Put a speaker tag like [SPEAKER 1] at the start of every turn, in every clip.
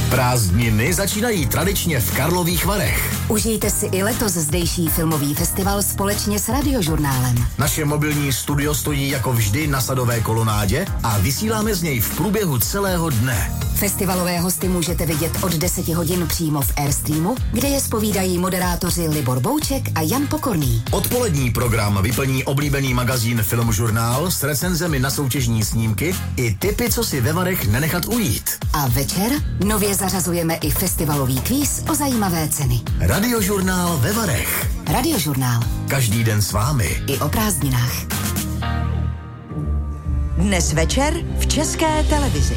[SPEAKER 1] Prázdniny začínají tradičně v Karlových Varech.
[SPEAKER 2] Užijte si i letos zdejší filmový festival společně s Radiožurnálem.
[SPEAKER 1] Naše mobilní studio stojí jako vždy na Sadové kolonádě a vysíláme z něj v průběhu celého dne.
[SPEAKER 2] Festivalové hosty můžete vidět od 10 hodin přímo v Airstreamu, kde je zpovídají moderátoři Libor Bouček a Jan Pokorný.
[SPEAKER 1] Odpolední program vyplní oblíbený magazín Filmžurnál s recenzemi na soutěžní snímky i tipy, co si ve Varech nenechat ujít.
[SPEAKER 2] A večer nově zařazujeme i festivalový kvíz o zajímavé ceny.
[SPEAKER 1] Radiožurnál ve Varech.
[SPEAKER 2] Radiožurnál.
[SPEAKER 1] Každý den s vámi.
[SPEAKER 2] I o prázdninách.
[SPEAKER 3] Dnes večer v České televizi.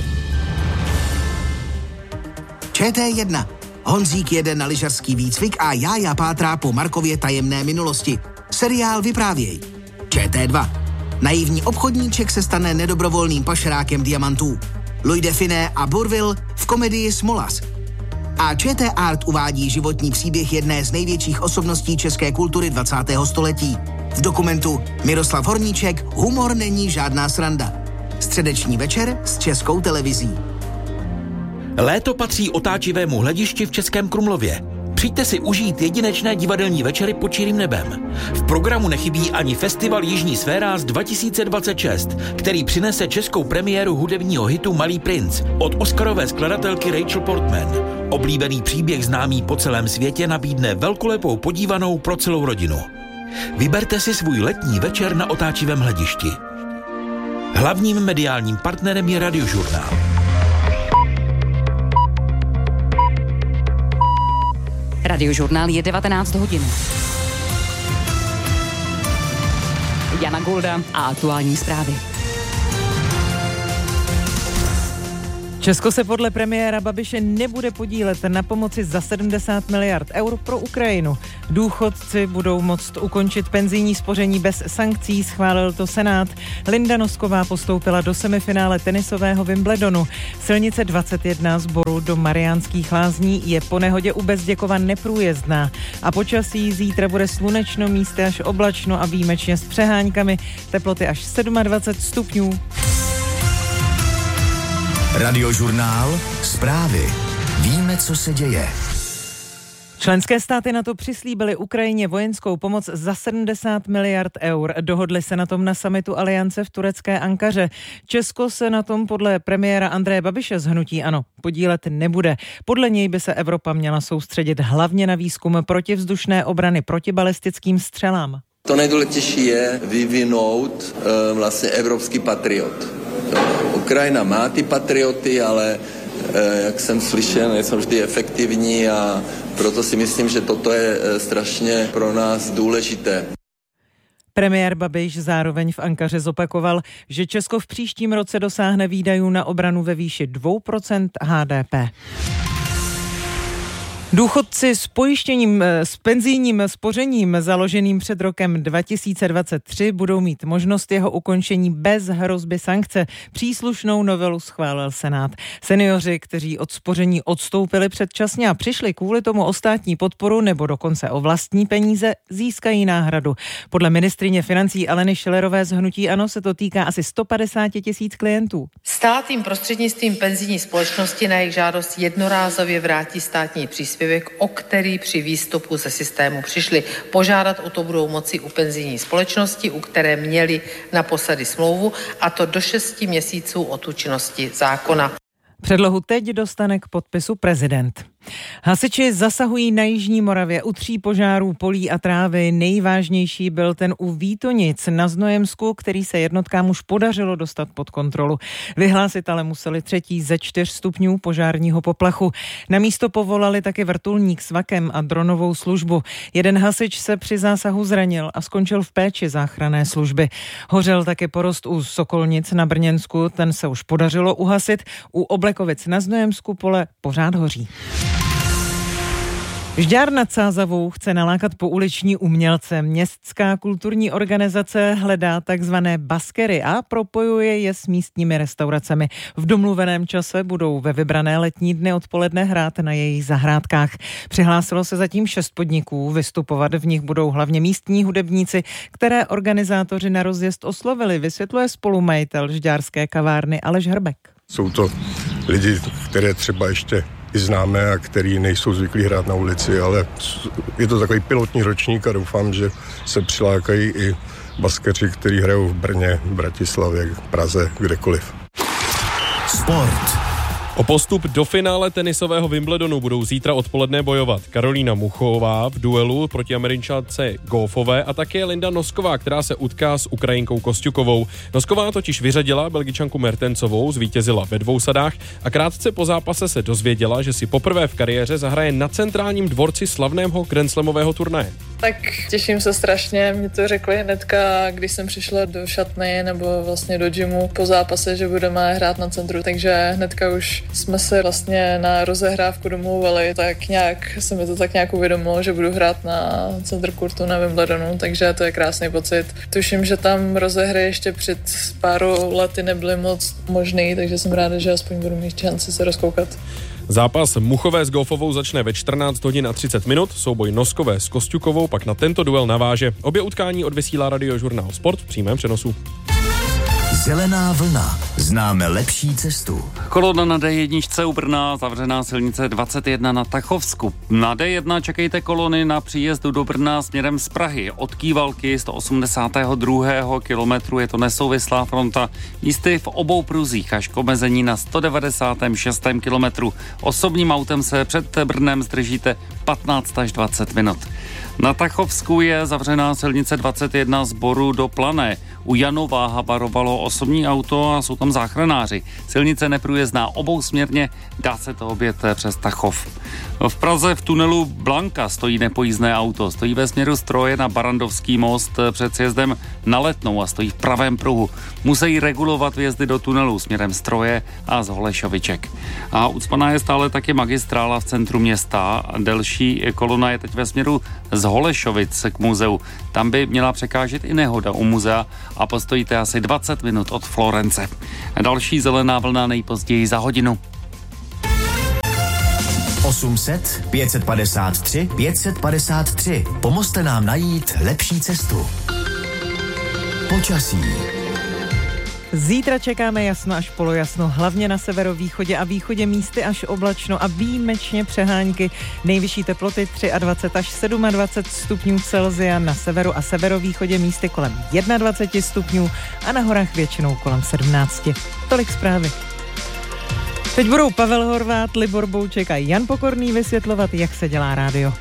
[SPEAKER 4] ČT1. Honzík jede na lyžařský výcvik a Jája pátrá po Markově tajemné minulosti. Seriál Vyprávěj. ČT2. Naivní obchodníček se stane nedobrovolným pašerákem diamantů. Louis de Funès a Bourvil v komedii Smolas. A ČT Art uvádí životní příběh jedné z největších osobností české kultury 20. století. V dokumentu Miroslav Horníček Humor není žádná sranda. Středeční večer s Českou televizí.
[SPEAKER 5] Léto patří otáčivému hledišti v Českém Krumlově. Přijďte si užít jedinečné divadelní večery pod čirým nebem. V programu nechybí ani festival Jižní Sféráz 2026, který přinese českou premiéru hudebního hitu Malý princ od oscarové skladatelky Rachel Portman. Oblíbený příběh známý po celém světě nabídne velkolepou podívanou pro celou rodinu. Vyberte si svůj letní večer na otáčivém hledišti. Hlavním mediálním partnerem je Radiožurnál.
[SPEAKER 6] Radiožurnál je 19 hodin. Jana Golda a aktuální zprávy.
[SPEAKER 7] Česko se podle premiéra Babiše nebude podílet na pomoci za 70 miliard eur pro Ukrajinu. Důchodci budou moct ukončit penzijní spoření bez sankcí, schválil to Senát. Linda Nosková postoupila do semifinále tenisového Wimbledonu. Silnice 21 z Boru do Mariánských Lázní je po nehodě u Bezděkova neprůjezdná. A počasí zítra bude slunečno, místy až oblačno a výjimečně s přeháňkami. Teploty až 27 stupňů.
[SPEAKER 1] Radiožurnál, zprávy. Víme, co se děje.
[SPEAKER 7] Členské státy NATO přislíbily Ukrajině vojenskou pomoc za 70 miliard eur. Dohodli se na tom na summitu Aliance v turecké Ankaře. Česko se na tom podle premiéra Andreje Babiše z hnutí ANO podílet nebude. Podle něj by se Evropa měla soustředit hlavně na výzkum protivzdušné obrany proti balistickým střelám.
[SPEAKER 8] To nejdůležitější je vyvinout vlastně evropský patriot. Ukrajina má ty patrioty, ale jak jsem slyšel, nejsou vždy efektivní a proto si myslím, že toto je strašně pro nás důležité.
[SPEAKER 7] Premiér Babiš zároveň v Ankaře zopakoval, že Česko v příštím roce dosáhne výdajů na obranu ve výši 2% HDP. Důchodci s pojištěním, s penzijním spořením založeným před rokem 2023 budou mít možnost jeho ukončení bez hrozby sankce. Příslušnou novelu schválil Senát. Seniori, kteří od spoření odstoupili předčasně a přišli kvůli tomu o státní podporu nebo dokonce o vlastní peníze, získají náhradu. Podle ministryně financí Aleny Schillerové z hnutí ANO se to týká asi 150 000 klientů.
[SPEAKER 9] Stát jim prostřednictvím penzijní společnosti na jejich žádost jednorázově vrátí státní příspěvek, o který při výstupu ze systému přišli. Požádat o to budou moci u penzijní společnosti, u které měli naposledy smlouvu, a to do 6 měsíců od účinnosti zákona.
[SPEAKER 7] Předlohu teď dostane k podpisu prezident. Hasiči zasahují na jižní Moravě u 3 požárů polí a trávy. Nejvážnější byl ten u Vítonic na Znojemsku, který se jednotkám už podařilo dostat pod kontrolu. Vyhlásit ale museli 3. ze 4 stupňů požárního poplachu. Na místo povolali taky vrtulník s vakem a dronovou službu. Jeden hasič se při zásahu zranil a skončil v péči záchranné služby. Hořel taky porost u Sokolnic na Brněnsku, ten se už podařilo uhasit. U Oblekovic na Znojemsku pole pořád hoří. Žďár nad Sázavou chce nalákat pouliční umělce. Městská kulturní organizace hledá takzvané baskery a propojuje je s místními restauracemi. V domluveném čase budou ve vybrané letní dny odpoledne hrát na jejich zahrádkách. Přihlásilo se zatím 6 podniků. Vystupovat v nich budou hlavně místní hudebníci, které organizátoři na rozjezd oslovili, vysvětluje spolumajitel žďárské kavárny Aleš Hrbek.
[SPEAKER 10] Jsou to lidi, které třeba ještě i známé a který nejsou zvyklí hrát na ulici, ale je to takový pilotní ročník a doufám, že se přilákají i baskeři, kteří hrajou v Brně, Bratislavě, Praze, kdekoliv.
[SPEAKER 1] Sport.
[SPEAKER 11] O postup do finále tenisového Wimbledonu budou zítra odpoledne bojovat Karolína Muchová v duelu proti Američance Goffové a také Linda Nosková, která se utká s Ukrajinkou Kosťukovou. Nosková totiž vyřadila Belgičanku Mertensovou, zvítězila ve 2 sadách a krátce po zápase se dozvěděla, že si poprvé v kariéře zahraje na centrálním dvorci slavného grandslamového turnaje.
[SPEAKER 12] Tak těším se strašně, mě to řekli hnedka, když jsem přišla do šatny nebo vlastně do gymu po zápase, že budeme hrát na centru, takže hnedka už jsme se vlastně na rozehrávku domluvili, tak nějak se mi to tak nějak uvědomilo, že budu hrát na centru kurtu na Wimbledonu, takže to je krásný pocit. Tuším, že tam rozehry ještě před pár lety nebyly moc možný, takže jsem ráda, že aspoň budu mít šanci se rozkoukat.
[SPEAKER 11] Zápas Muchové s Goffovou začne ve 14 hodin a 30 minut, souboj Noskové s Kosťukovou pak na tento duel naváže. Obě utkání odvysílá Radiožurnál Sport v přímém přenosu.
[SPEAKER 1] Zelená vlna. Známe lepší cestu.
[SPEAKER 13] Kolona na D1 u Brna, zavřená silnice 21 na Tachovsku. Na D1 čekejte kolony na příjezdu do Brna směrem z Prahy. Od Kývalky 182. kilometru je to nesouvislá fronta. Místy v obou pruzích až k omezení na 196. kilometru. Osobním autem se před Brnem zdržíte 15 až 20 minut. Na Tachovsku je zavřená silnice 21 z Boru do Plané. U Janova havarovalo osobní auto a jsou tam záchranáři. Silnice neprůjezdná obousměrně, dá se to objet přes Tachov. V Praze v tunelu Blanka stojí nepojízdné auto. Stojí ve směru Stroje na Barandovský most před sjezdem na Letnou a stojí v pravém pruhu. Musí regulovat vjezdy do tunelu směrem Stroje a z Holešoviček. A ucpaná je stále taky magistrála v centru města. Delší kolona je teď ve směru z Holešovic k muzeu. Tam by měla překážet i nehoda u muzea a postojíte asi 20 minut od Florence. Další zelená vlna nejpozději za hodinu.
[SPEAKER 1] 800 553 553. Pomozte nám najít lepší cestu. Počasí.
[SPEAKER 7] Zítra čekáme jasno až polojasno, hlavně na severovýchodě a východě místy až oblačno a výjimečně přehánky. Nejvyšší teploty 23 až 27 stupňů Celsia, na severu a severovýchodě místy kolem 21 stupňů a na horách většinou kolem 17. Tolik zprávy. Teď budou Pavel Horváth, Libor Bouček a Jan Pokorný vysvětlovat, jak se dělá rádio.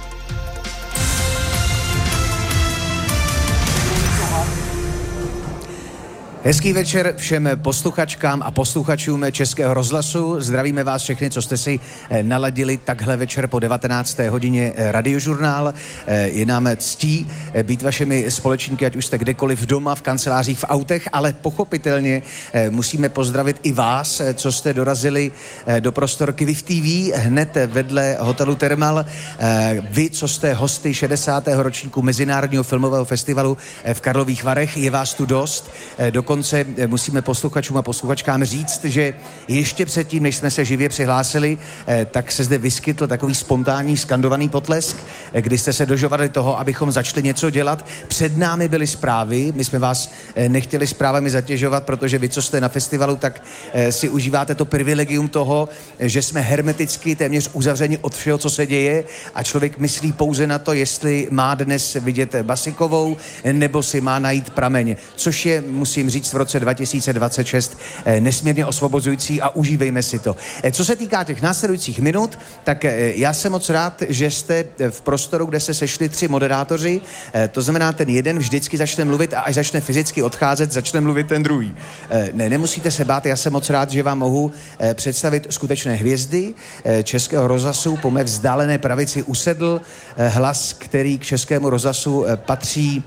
[SPEAKER 4] Hezký večer všem posluchačkám a posluchačům Českého rozhlasu. Zdravíme vás všechny, co jste si naladili takhle večer po 19. hodině Radiožurnál. Je nám ctí být vašimi společníky, ať už jste kdekoliv doma, v kancelářích, v autech, ale pochopitelně musíme pozdravit i vás, co jste dorazili do prostorky Viv TV hned vedle hotelu Thermal. Vy, co jste hosty 60. ročníku Mezinárodního filmového festivalu v Karlových Varech, je vás tu dost. Dokonce musíme posluchačům a posluchačkám říct, že ještě předtím, než jsme se živě přihlásili, tak se zde vyskytl takový spontánní skandovaný potlesk, kdy jste se dožovali toho, abychom začali něco dělat. Před námi byly zprávy, my jsme vás nechtěli zprávami zatěžovat, protože vy, co jste na festivalu, tak si užíváte to privilegium toho, že jsme hermeticky téměř uzavřeni od všeho, co se děje a člověk myslí pouze na to, jestli má dnes vidět Basikovou, nebo si má najít prameň, což je, musím říct, v roce 2026 nesmírně osvobozující a užívejme si to. Co se týká těch následujících minut, tak já jsem moc rád, že jste v prostoru, kde se sešli 3 moderátoři, to znamená, ten jeden vždycky začne mluvit a až začne fyzicky odcházet, začne mluvit ten druhý. Nemusíte se bát, já jsem moc rád, že vám mohu představit skutečné hvězdy Českého rozhlasu. Po mé vzdálené pravici usedl hlas, který k Českému rozhlasu patří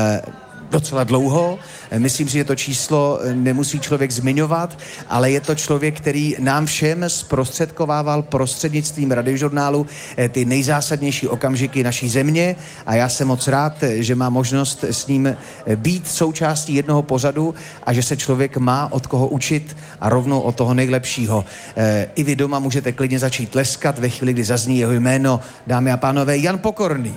[SPEAKER 4] docela dlouho. Myslím si, že to číslo nemusí člověk zmiňovat, ale je to člověk, který nám všem zprostředkovával prostřednictvím Radiožurnálu ty nejzásadnější okamžiky naší země a já jsem moc rád, že má možnost s ním být součástí jednoho pořadu a že se člověk má od koho učit a rovnou od toho nejlepšího. I vy doma můžete klidně začít tleskat ve chvíli, kdy zazní jeho jméno. Dámy a pánové, Jan Pokorný.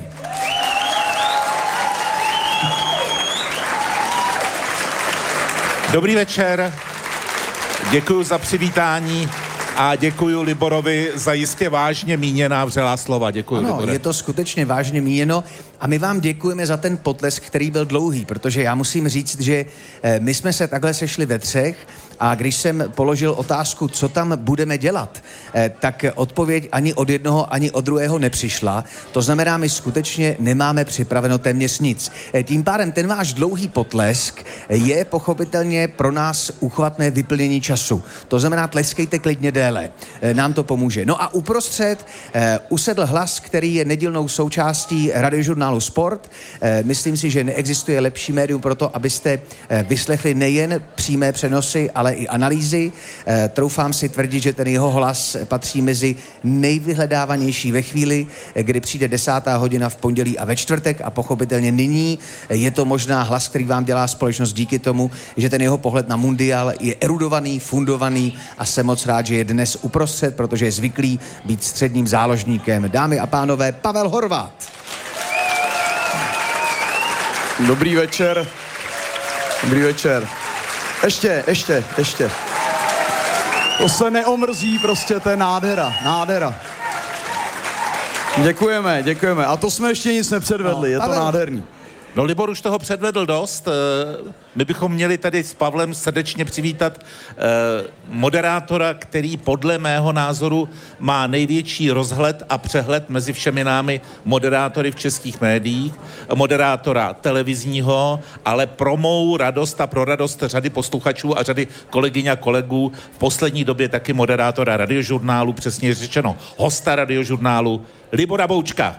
[SPEAKER 14] Dobrý večer, děkuji za přivítání. A děkuji Liborovi za jistě vážně míněná vřelá slova. Děkuji,
[SPEAKER 15] ano,
[SPEAKER 14] Libore.
[SPEAKER 15] Je to skutečně vážně míněno a my vám děkujeme za ten potlesk, který byl dlouhý, protože já musím říct, že my jsme se takhle sešli ve třech a když jsem položil otázku, co tam budeme dělat, tak odpověď ani od jednoho, ani od druhého nepřišla. To znamená, my skutečně nemáme připraveno téměř nic. Tím pádem ten váš dlouhý potlesk je pochopitelně pro nás uchvatné vyplnění času. To znamená, tleskejte klidně déle. Nám to pomůže. No a uprostřed usedl hlas, který je nedílnou součástí radiožurnálu Sport. Myslím si, že neexistuje lepší médium pro to, abyste vyslechli nejen přímé přenosy, ale i analýzy. Troufám si tvrdit, že ten jeho hlas patří mezi nejvyhledávanější ve chvíli, kdy přijde 10. hodina v pondělí a ve čtvrtek a pochopitelně nyní je to možná hlas, který vám dělá společnost díky tomu, že ten jeho pohled na mundial je erudovaný, fundovaný a jsem moc rád, že je dnes uprostřed, protože je zvyklý být středním záložníkem. Dámy a pánové, Pavel Horváth.
[SPEAKER 16] Dobrý večer. Dobrý večer. Ještě. To se neomrzí, prostě, to je nádhera. Děkujeme. A to jsme ještě nic nepředvedli, je to nádherný.
[SPEAKER 14] No, Libor už toho předvedl dost. My bychom měli tady s Pavlem srdečně přivítat moderátora, který podle mého názoru má největší rozhled a přehled mezi všemi námi moderátory v českých médiích, moderátora televizního, ale pro mou radost a pro radost řady posluchačů a řady kolegyň a kolegů v poslední době taky moderátora radiožurnálu, přesně řečeno hosta radiožurnálu Libora Boučka.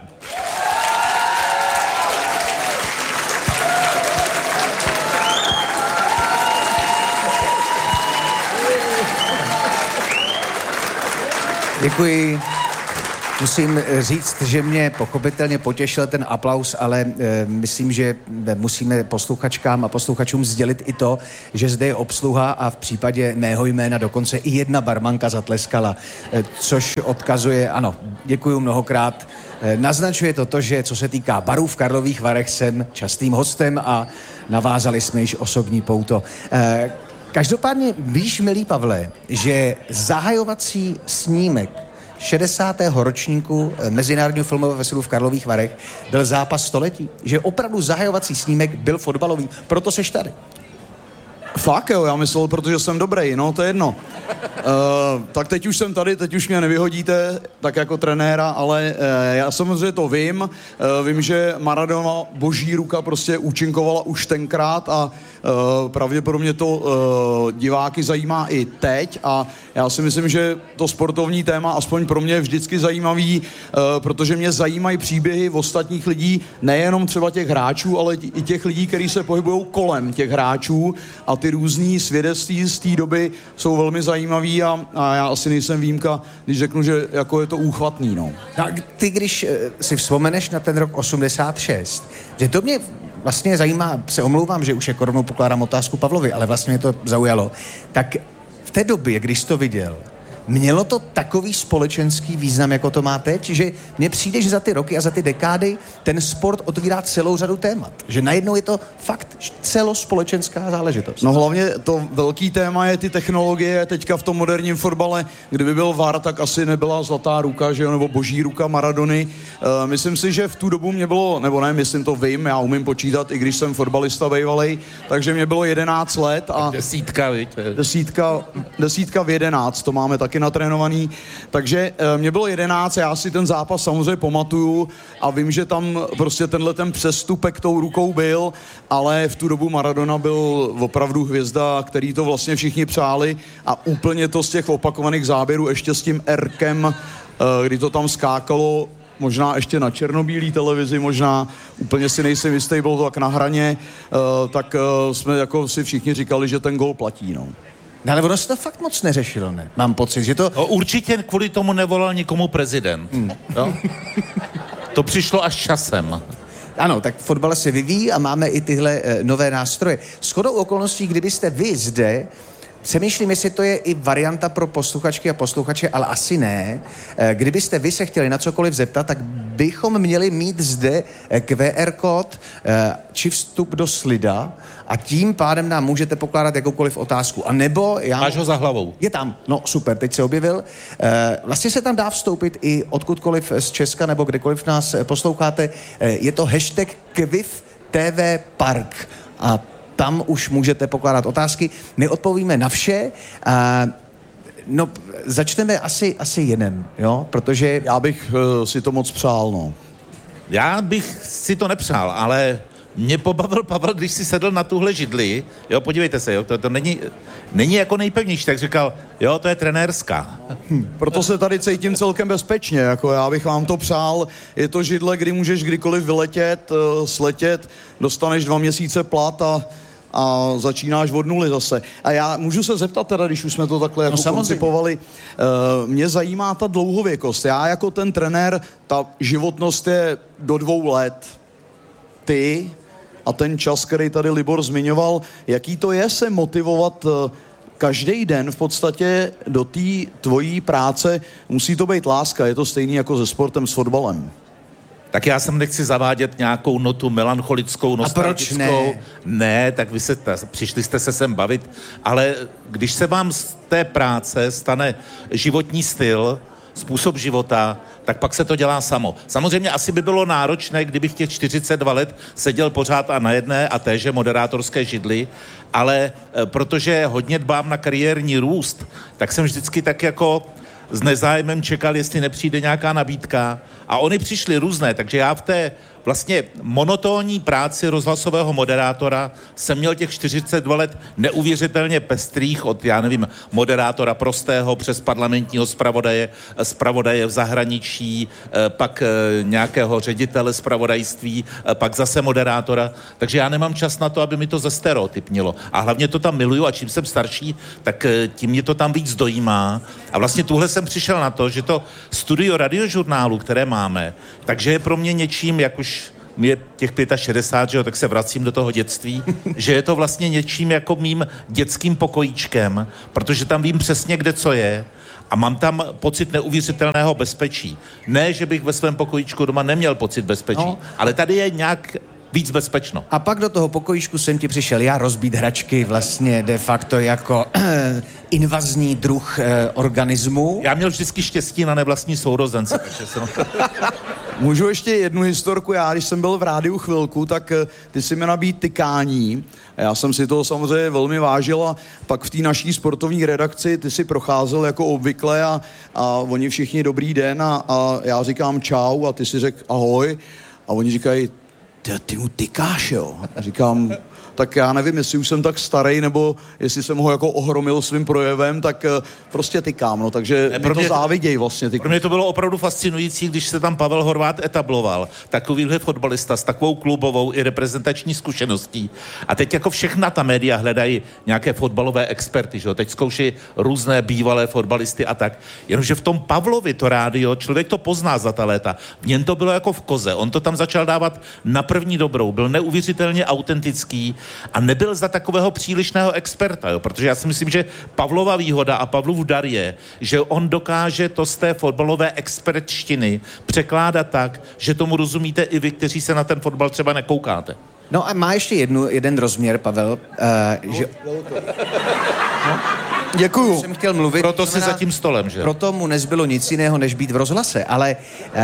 [SPEAKER 15] Děkuji. Musím říct, že mě pochopitelně potěšil ten aplaus, ale myslím, že musíme posluchačkám a posluchačům sdělit i to, že zde je obsluha a v případě mého jména dokonce i jedna barmanka zatleskala, což odkazuje, ano, děkuji mnohokrát, naznačuje to, že co se týká barů v Karlových Varech, jsem častým hostem a navázali jsme již osobní pouto. Každopádně víš, milý Pavle, že zahajovací snímek 60. ročníku Mezinárodního filmového festivalu v Karlových Varech byl zápas století. Že opravdu zahajovací snímek byl fotbalový. Proto seš tady.
[SPEAKER 16] Fakt jo, já myslel, protože jsem dobrý, no to je jedno. Tak teď už jsem tady, teď už mě nevyhodíte, tak jako trenéra, ale já samozřejmě to vím. Vím, že Maradona boží ruka prostě účinkovala už tenkrát a pravděpodobně to diváky zajímá i teď a já si myslím, že to sportovní téma aspoň pro mě je vždycky zajímavý, protože mě zajímají příběhy ostatních lidí, nejenom třeba těch hráčů, ale i těch lidí, kteří se pohybují kolem těch hráčů a ty různý svědectví z té doby jsou velmi zajímavý a já asi nejsem výjimka, když řeknu, že jako je to úchvatný, no.
[SPEAKER 15] No ty, když si vzpomeneš na ten rok 86, že to mě vlastně zajímá, se omlouvám, že už jako rovnou pokládám otázku Pavlovi, ale vlastně mě to zaujalo, tak v té době, když jsi to viděl, mělo to takový společenský význam, jako to má teď, že mně přijde, že za ty roky a za ty dekády ten sport otvírá celou řadu témat. Že najednou je to fakt celospolečenská záležitost.
[SPEAKER 16] No hlavně to velký téma je ty technologie. Teďka v tom moderním fotbale, kdyby byl VAR, tak asi nebyla zlatá ruka, že jo, nebo boží ruka Maradony. Myslím si, že v tu dobu mě bylo, nebo ne, myslím to vím, já umím počítat, i když jsem fotbalista bejvalej, takže mě bylo 11 let a... Desítka v 11, to máme taky natrénovaný, takže mě bylo 11, já si ten zápas samozřejmě pamatuju a vím, že tam prostě tenhle ten přestupek tou rukou byl, ale v tu dobu Maradona byl opravdu hvězda, který to vlastně všichni přáli a úplně to z těch opakovaných záběrů ještě s tím Erkem, kdy to tam skákalo, možná ještě na černobílý televizi, možná, úplně si nejsem jistý, bylo to tak na hraně, tak jsme jako si všichni říkali, že ten gól platí, no.
[SPEAKER 15] No ale ono se to fakt moc neřešilo, ne? Mám pocit, že to...
[SPEAKER 14] No, určitě kvůli tomu nevolal nikomu prezident. Jo? To přišlo až časem.
[SPEAKER 15] Ano, tak fotbal se vyvíjí a máme i tyhle nové nástroje. Shodou okolností, kdybyste vy zde přemýšlím, jestli to je i varianta pro posluchačky a posluchače, ale asi ne. Kdybyste vy se chtěli na cokoliv zeptat, tak bychom měli mít zde QR kód či vstup do Slida a tím pádem nám můžete pokládat jakoukoliv otázku. A nebo
[SPEAKER 14] máš ho za hlavou.
[SPEAKER 15] Je tam. No super, teď se objevil. Vlastně se tam dá vstoupit i odkudkoliv z Česka nebo kdekoliv nás posloucháte. Je to hashtag KVIF TV Park. A tam už můžete pokládat otázky. My odpovíme na vše. No, začneme asi jeden, jo? Protože...
[SPEAKER 16] Já bych si to moc přál, no.
[SPEAKER 14] Já bych si to nepřál, ale mě pobavil Pavel, když si sedl na tuhle židli, jo, podívejte se, jo, to není jako nejpevnější, tak říkal, jo, to je trenérská.
[SPEAKER 16] Proto se tady cítím celkem bezpečně, jako já bych vám to přál, je to židle, kdy můžeš kdykoliv vyletět, sletět, dostaneš 2 měsíce plat a začínáš od nuly zase. A já můžu se zeptat teda, když už jsme to takhle jako koncipovali, mě zajímá ta dlouhověkost. Já jako ten trenér, ta životnost je do 2 let. Ty a ten čas, který tady Libor zmiňoval, jaký to je se motivovat každý den v podstatě do té tvojí práce, musí to být láska, je to stejný jako se sportem, s fotbalem.
[SPEAKER 14] Tak já sem nechci zavádět nějakou notu melancholickou, nostalgickou.
[SPEAKER 15] A proč ne?
[SPEAKER 14] Ne, tak vy přišli jste se sem bavit, ale když se vám z té práce stane životní styl, způsob života, tak pak se to dělá samo. Samozřejmě asi by bylo náročné, kdybych těch 42 let seděl pořád a na jedné a téže moderátorské židli, ale protože hodně dbám na kariérní růst, tak jsem vždycky tak jako s nezájmem čekal, jestli nepřijde nějaká nabídka. A oni přišly různé, takže já v té vlastně monotónní práci rozhlasového moderátora jsem měl těch 42 let neuvěřitelně pestrých, od, já nevím, moderátora prostého přes parlamentního zpravodaje v zahraničí, pak nějakého ředitele zpravodajství, pak zase moderátora. Takže já nemám čas na to, aby mi to zestereotypnilo. A hlavně to tam miluju a čím jsem starší, tak tím mě to tam víc dojímá. A vlastně tuhle jsem přišel na to, že to studio radiožurnálu, které máme, takže je pro mě něčím, jak už mi je těch 65, že jo, tak se vracím do toho dětství, že je to vlastně něčím jako mým dětským pokojíčkem, protože tam vím přesně, kde co je a mám tam pocit neuvěřitelného bezpečí. Ne, že bych ve svém pokojíčku doma neměl pocit bezpečí, ale tady je nějak víc bezpečno.
[SPEAKER 15] A pak do toho pokojíčku jsem ti přišel já rozbít hračky vlastně de facto jako invazní druh organismu.
[SPEAKER 14] Já měl vždycky štěstí na nevlastní sourozence. Takže jsem...
[SPEAKER 16] Můžu ještě jednu historku. Já, když jsem byl v rádiu chvilku, tak ty si mi nabídl tykání. Já jsem si toho samozřejmě velmi vážil a pak v té naší sportovní redakci ty si procházel jako obvykle a oni všichni dobrý den a já říkám čau a ty si řek ahoj a oni říkají, ty mu tykáš, jo? A říkám, tak já nevím, jestli už jsem tak starý, nebo jestli jsem ho jako ohromil svým projevem, tak prostě tykám, no, takže mi to záviděj vlastně.
[SPEAKER 14] Pro mě to bylo opravdu fascinující, když se tam Pavel Horváth etabloval, takovýhle fotbalista s takovou klubovou i reprezentační zkušeností. A teď jako všechna ta média hledají nějaké fotbalové experty, že jo? Teď zkouší různé bývalé fotbalisty a tak. Jenomže v tom Pavlovi to rádio, člověk to pozná za ta léta. V něm to bylo jako v koze. On to tam začal dávat na první dobrou, byl neuvěřitelně autentický a nebyl za takového přílišného experta, jo? Protože já si myslím, že Pavlova výhoda a Pavlův dar je, že on dokáže to z té fotbalové expertštiny překládat tak, že tomu rozumíte i vy, kteří se na ten fotbal třeba nekoukáte.
[SPEAKER 15] No a má ještě jeden rozměr, Pavel, že...
[SPEAKER 16] No. Děkuju.
[SPEAKER 15] Jsem chtěl mluvit.
[SPEAKER 14] Proto si za tím stolem, že?
[SPEAKER 15] Proto mu nezbylo nic jiného, než být v rozhlase, ale...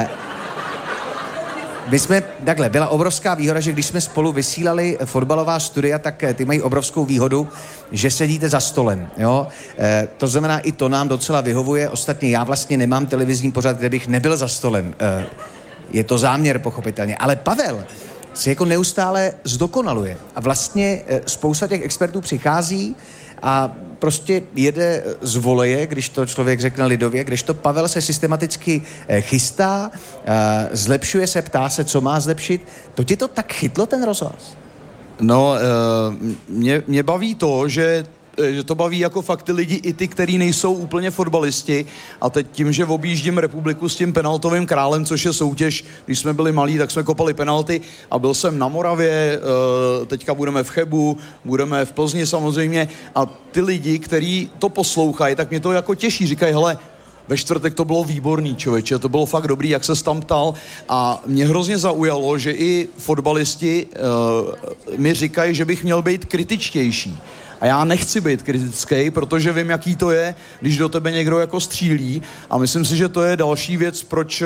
[SPEAKER 15] My jsme, takhle, byla obrovská výhoda, že když jsme spolu vysílali fotbalová studia, tak ty mají obrovskou výhodu, že sedíte za stolem, jo. To znamená, i to nám docela vyhovuje. Ostatně já vlastně nemám televizní pořad, kde bych nebyl za stolem. Je to záměr, pochopitelně. Ale Pavel se jako neustále zdokonaluje. A vlastně spousta těch expertů přichází a prostě jede z voleje, když to člověk řekne lidově, když to Pavel se systematicky chystá, zlepšuje se, ptá se, co má zlepšit. To ti to tak chytlo, ten rozhlas?
[SPEAKER 16] No, mě baví to, že že to baví jako fakt ty lidi, i ty, kteří nejsou úplně fotbalisti. A teď tím, že objíždím republiku s tím penaltovým králem, což je soutěž, když jsme byli malí, tak jsme kopali penalty a byl jsem na Moravě, teďka budeme v Chebu, budeme v Plzni samozřejmě a ty lidi, kteří to poslouchají, tak mě to jako těší, říkají, hele, ve čtvrtek to bylo výborný, člověče, to bylo fakt dobrý, jak se tam ptal a mě hrozně zaujalo, že i fotbalisti mi říkají, že bych měl být kritičtější. A já nechci být kritický, protože vím, jaký to je, když do tebe někdo jako střílí a myslím si, že to je další věc, proč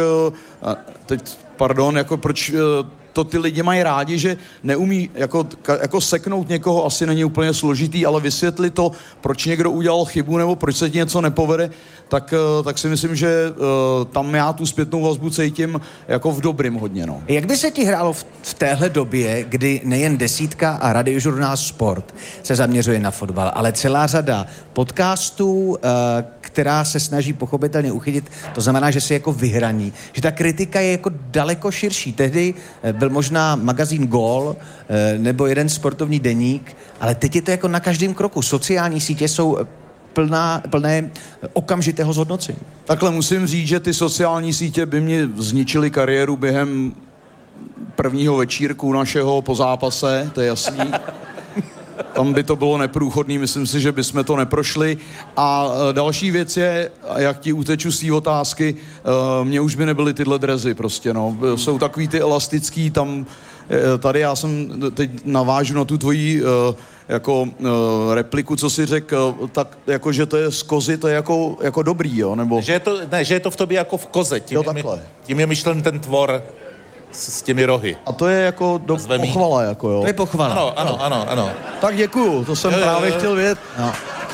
[SPEAKER 16] proč to ty lidi mají rádi, že neumí jako seknout někoho, asi není úplně složitý, ale vysvětlit to, proč někdo udělal chybu nebo proč se ti něco nepovede, tak si myslím, že tam já tu zpětnou vazbu cítím jako v dobrým hodně. No.
[SPEAKER 15] Jak by se ti hrálo v téhle době, kdy nejen Desítka a Radiožurnál Sport se zaměřuje na fotbal, ale celá řada podcastů, která se snaží pochopitelně uchytit, to znamená, že se jako vyhraní, že ta kritika je jako daleko širší. Tehdy byl možná magazín Gól nebo jeden sportovní deník, ale teď je to jako na každém kroku. Sociální sítě jsou plné okamžitého zhodnocení.
[SPEAKER 16] Takhle musím říct, že ty sociální sítě by mě zničily kariéru během prvního večírku našeho po zápase, to je jasný. Tam by to bylo neprůchodný, myslím si, že bychom to neprošli. A další věc je, jak ti uteču z té otázky, mně už by nebyly tyhle drezy prostě, no. Jsou takový ty elastický, tady já jsem, teď navážu na tu tvoji repliku, co si řekl, tak jako, že to je z kozy, to je jako dobrý, jo, nebo...
[SPEAKER 14] Že je to v tobě jako v koze, tím je myšlen ten tvor s těmi rohy.
[SPEAKER 16] A to je jako pochvala, jako jo.
[SPEAKER 15] To je pochvala.
[SPEAKER 14] Ano.
[SPEAKER 16] Tak děkuju, to jsem právě chtěl vědět. No.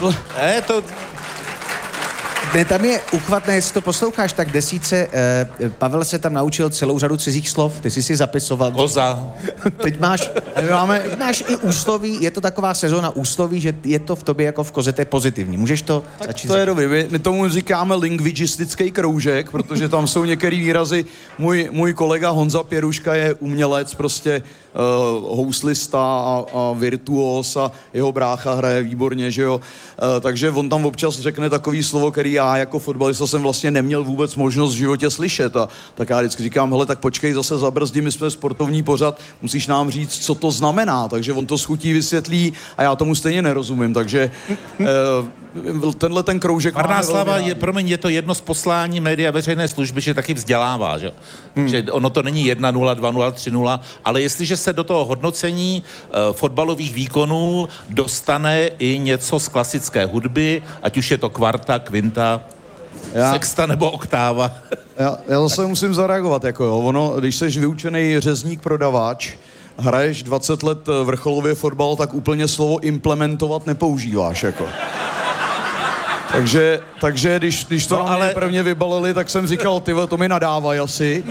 [SPEAKER 15] Ne, tam je uchvatné, jestli to posloucháš, tak Desítce, Pavel se tam naučil celou řadu cizích slov, ty jsi si zapisoval.
[SPEAKER 14] Koza.
[SPEAKER 15] Teď máš i úsloví, je to taková sezóna úsloví, že je to v tobě jako v koze, to je pozitivní. Můžeš to začít?
[SPEAKER 16] To je dobrý, my tomu říkáme lingvistický kroužek, protože tam jsou některé výrazy. Můj kolega Honza Pěruška je umělec, prostě houslista a virtuos a jeho brácha hraje výborně, že jo. Takže on tam občas řekne takový slovo, který já jako fotbalista jsem vlastně neměl vůbec možnost v životě slyšet. A tak já vždycky říkám, hele, tak počkej, zase zabrzdí, my jsme sportovní pořad, musíš nám říct, co to znamená. Takže on to s chutí vysvětlí a já tomu stejně nerozumím. Takže tenhle ten kroužek...
[SPEAKER 14] Marná slava, je to jedno z poslání média veřejné služby, že taky vzdělává, že? Že ono to není 1-0, 2-0, 3-0, ale jestliže se do toho hodnocení fotbalových výkonů dostane i něco z klasické hudby, ať už je to kvarta, kvinta, sexta nebo oktáva.
[SPEAKER 16] Já zase musím zareagovat, jako jo. Ono, když jsi vyučený řezník, prodavač, hraješ 20 let vrcholově fotbal, tak úplně slovo implementovat nepoužíváš, jako. Takže když to ale prvně vybalili, tak jsem říkal, tyhle, to mi nadávají asi.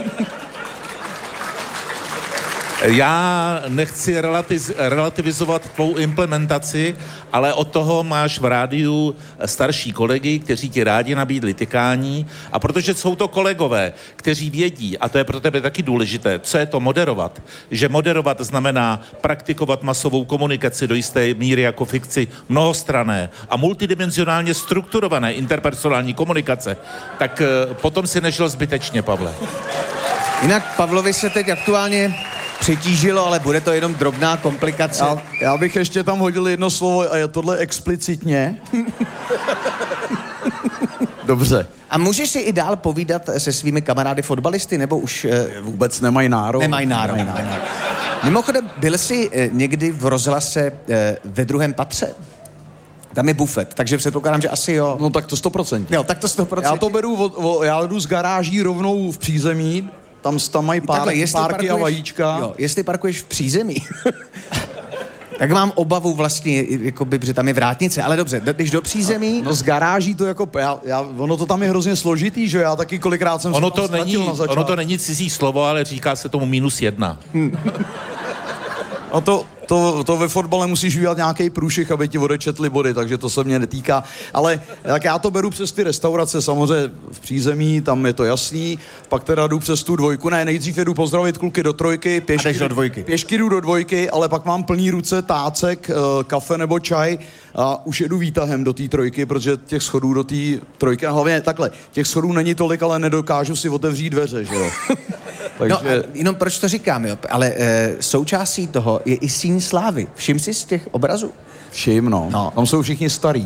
[SPEAKER 14] Já nechci relativizovat tvou implementaci, ale od toho máš v rádiu starší kolegy, kteří ti rádi nabídli tykání, a protože jsou to kolegové, kteří vědí, a to je pro tebe taky důležité, co je to moderovat, že moderovat znamená praktikovat masovou komunikaci do jisté míry jako fikci mnohostranné a multidimenzionálně strukturované interpersonální komunikace, tak potom si nežil zbytečně, Pavle.
[SPEAKER 15] Jinak Pavlovi se teď aktuálně přitížilo, ale bude to jenom drobná komplikace.
[SPEAKER 16] Já bych ještě tam hodil jedno slovo a je tohle explicitně. Dobře.
[SPEAKER 15] A můžeš si i dál povídat se svými kamarády fotbalisty, nebo už...
[SPEAKER 16] Vůbec nemají nárok.
[SPEAKER 15] Nemají nárok. Mimochodem, byl jsi někdy v rozhlase ve druhém patře? Tam je bufet, takže předpokládám, že asi jo.
[SPEAKER 16] No tak to 100%.
[SPEAKER 15] Jo, tak to 100%.
[SPEAKER 16] Já to beru, já jdu z garáží rovnou v přízemí, tam mají párky a vajíčka.
[SPEAKER 15] Jo, jestli parkuješ v přízemí, tak mám obavu vlastně, jakoby, že tam je vrátnice, ale dobře, když do přízemí...
[SPEAKER 16] No z garáží to jako, ono to tam je hrozně složitý, že já taky kolikrát jsem
[SPEAKER 14] ono to není cizí slovo, ale říká se tomu -1.
[SPEAKER 16] A to ve fotbale musíš udělat nějaký průšvih, aby ti odečetli body, takže to se mě netýká. Ale tak já to beru přes ty restaurace, samozřejmě v přízemí, tam je to jasný, pak teda jdu přes tu dvojku, ne, nejdřív jedu pozdravit kluky do trojky, pěšky jdu do dvojky, ale pak mám plný ruce tácek, kafe nebo čaj a už jedu výtahem do té trojky, protože těch schodů do té trojky, a hlavně takhle, těch schodů není tolik, ale nedokážu si otevřít dveře, že jo. Takže...
[SPEAKER 15] No, jenom proč to říkám, jo? Ale součástí toho je i Síň slávy. Všim si z těch obrazů?
[SPEAKER 16] Všim, no. Tam jsou všichni starý.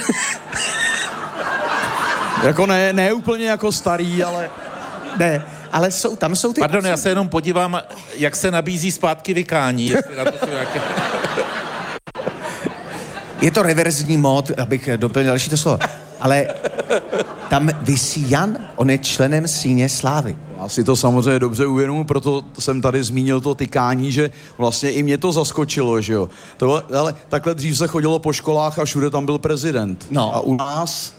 [SPEAKER 16] Jako ne úplně jako starý, ale...
[SPEAKER 15] Ne, ale tam jsou ty...
[SPEAKER 14] Pardon, já se jenom podívám, jak se nabízí zpátky vykání. Jestli na to jsou nějaké...
[SPEAKER 15] Je to reverzní mód, abych doplnil další to slovo. Ale tam visí Jan, on je členem Síně slávy.
[SPEAKER 16] Já si to samozřejmě dobře uvědomuji, proto jsem tady zmínil to tykání, že vlastně i mě to zaskočilo, že jo. Ale takhle dřív se chodilo po školách a všude tam byl prezident.
[SPEAKER 15] No.
[SPEAKER 16] A u nás...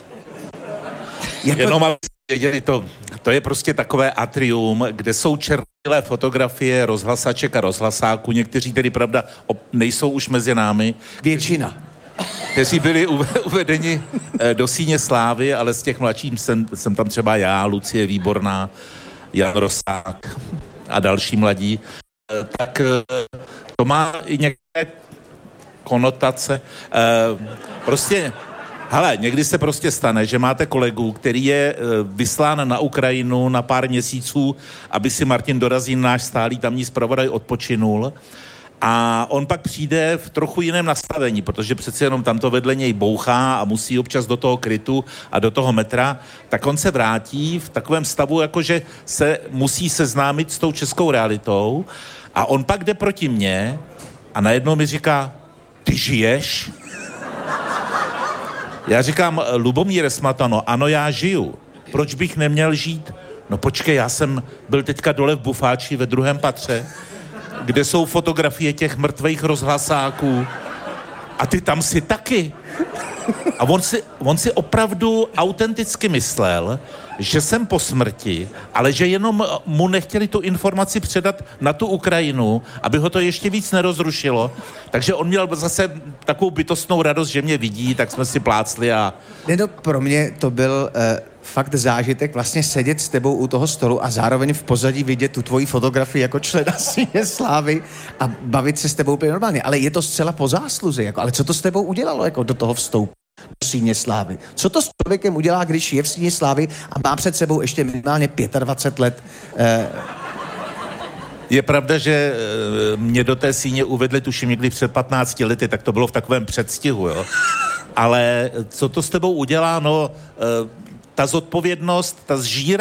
[SPEAKER 14] Jenom věděli to je prostě takové atrium, kde jsou černilé fotografie rozhlasaček a rozhlasáků, někteří tedy, pravda, nejsou už mezi námi.
[SPEAKER 15] Většina.
[SPEAKER 14] Kteří byli uvedeni do Síně slávy, ale z těch mladších jsem tam třeba já, Lucie Výborná, Jan Rosák a další mladí. Tak to má i některé konotace. Prostě, hele, někdy se prostě stane, že máte kolegu, který je vyslán na Ukrajinu na pár měsíců, aby si Martin Dorazín, náš stálý tamní zpravodaj, odpočinul. A on pak přijde v trochu jiném nastavení, protože přece jenom tam to vedle něj bouchá a musí občas do toho krytu a do toho metra, tak on se vrátí v takovém stavu, jakože se musí seznámit s tou českou realitou a on pak jde proti mně a najednou mi říká, ty žiješ? Já říkám, Lubomíre Smatano, ano, já žiju. Proč bych neměl žít? No počkej, já jsem byl teďka dole v Bufáči ve 2. patře, kde jsou fotografie těch mrtvých rozhlasáků. A ty tam si taky. A on si opravdu autenticky myslel, že jsem po smrti, ale že jenom mu nechtěli tu informaci předat na tu Ukrajinu, aby ho to ještě víc nerozrušilo. Takže on měl zase takovou bytostnou radost, že mě vidí, tak jsme si plácli a...
[SPEAKER 15] Pro mě to byl fakt zážitek vlastně sedět s tebou u toho stolu a zároveň v pozadí vidět tu tvoji fotografii jako člena Síně slávy a bavit se s tebou úplně normálně. Ale je to zcela po zásluze. Jako, ale co to s tebou udělalo jako do toho vstoupu do Síně slávy? Co to s člověkem udělá, když je v Síně slávy a má před sebou ještě minimálně 25 let?
[SPEAKER 14] Je pravda, že mě do té síně uvedli tuším někdy před 15 lety, tak to bylo v takovém předstihu, jo. Ale co to s tebou udělá? No, ta zodpovědnost, ta zžírá